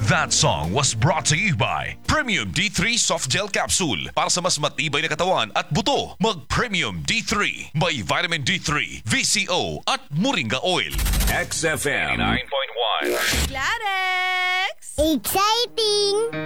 That song was brought to you by Premium D3 Soft Gel Capsule. Para sa mas matibay na katawan at buto, mag-Premium D3. May Vitamin D3, VCO at Moringa Oil. XFM 9.1. Clarex! Exciting!